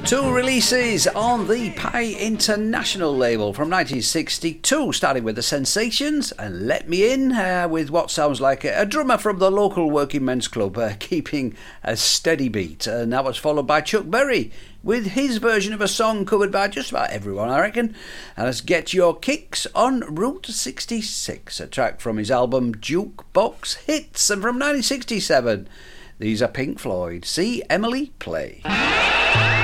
Two releases on the Pie International label from 1962, starting with The Sensations and Let Me In, with what sounds like a drummer from the local working men's club keeping a steady beat. And that was followed by Chuck Berry with his version of a song covered by just about everyone, I reckon. And let's Get Your Kicks on Route 66, a track from his album Jukebox Hits, and from 1967. These are Pink Floyd. See Emily Play.